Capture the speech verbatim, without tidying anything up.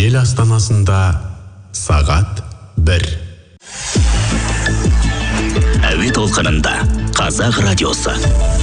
ел астанасында сағат бір. Әуе толқынында Қазақ радиосы.